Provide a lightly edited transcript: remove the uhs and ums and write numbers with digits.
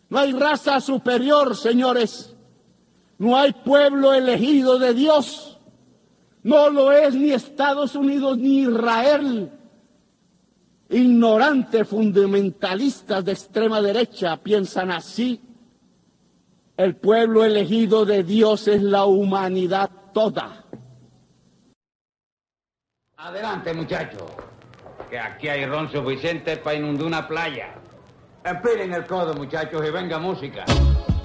No hay raza superior, señores. No hay pueblo elegido de Dios. No lo es ni Estados Unidos ni Israel. Ignorantes fundamentalistas de extrema derecha piensan así. El pueblo elegido de Dios es la humanidad toda. Adelante, muchachos, que aquí hay ron suficiente para inundar una playa. Empilen el codo, muchachos, y venga música.